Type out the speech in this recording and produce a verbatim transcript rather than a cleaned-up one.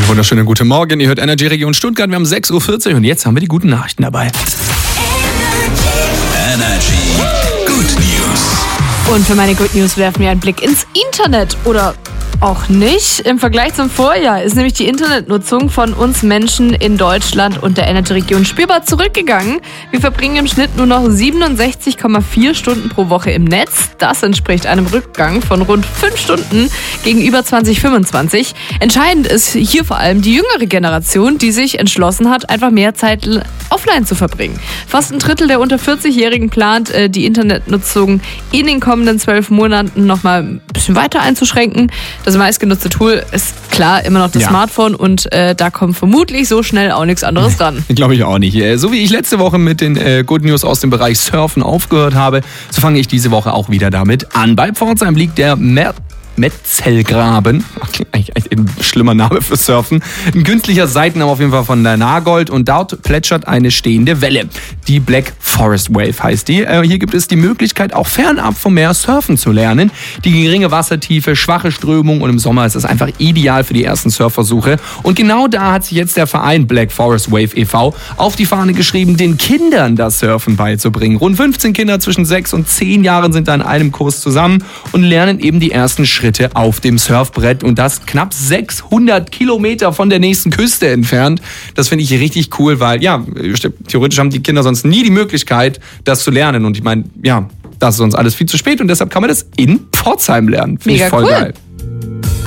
Einen wunderschönen guten Morgen. Ihr hört Energy Region Stuttgart. Wir haben sechs Uhr vierzig und jetzt haben wir die guten Nachrichten dabei. Energy Good News. Und für meine Good News werfen wir einen Blick ins Internet. Oder auch nicht. Im Vergleich zum Vorjahr ist nämlich die Internetnutzung von uns Menschen in Deutschland und der Energy-Region spürbar zurückgegangen. Wir verbringen im Schnitt nur noch siebenundsechzig Komma vier Stunden pro Woche im Netz. Das entspricht einem Rückgang von rund fünf Stunden gegenüber zwanzig fünfundzwanzig. Entscheidend ist hier vor allem die jüngere Generation, die sich entschlossen hat, einfach mehr Zeit offline zu verbringen. Fast ein Drittel der unter vierzig-Jährigen plant, die Internetnutzung in den kommenden zwölf Monaten noch mal ein bisschen weiter einzuschränken. Das meistgenutzte Tool ist klar immer noch das ja. Smartphone und äh, da kommt vermutlich so schnell auch nichts anderes ran. Glaube ich auch nicht. So wie ich letzte Woche mit den äh, Good News aus dem Bereich Surfen aufgehört habe, so fange ich diese Woche auch wieder damit an. Bei Pforzheim liegt der Mer- Metzelgraben, eigentlich ein schlimmer Name für Surfen, ein künstlicher Seitenarm auf jeden Fall von der Nagold und dort plätschert eine stehende Welle. Die Black Forest Wave heißt die. Äh, hier gibt es die Möglichkeit, auch fernab vom Meer surfen zu lernen. Die geringe Wassertiefe, schwache Strömung und im Sommer ist es einfach ideal für die ersten Surfversuche. Und genau da hat sich jetzt der Verein Black Forest Wave e V auf die Fahne geschrieben, den Kindern das Surfen beizubringen. Rund fünfzehn Kinder zwischen sechs und zehn Jahren sind da in einem Kurs zusammen und lernen eben die ersten Schritte auf dem Surfbrett und das knapp sechshundert Kilometer von der nächsten Küste entfernt. Das finde ich richtig cool, weil ja, theoretisch haben die Kinder sonst nie die Möglichkeit, das zu lernen und ich meine, ja, das ist sonst alles viel zu spät und deshalb kann man das in Pforzheim lernen. Finde ich voll cool. geil.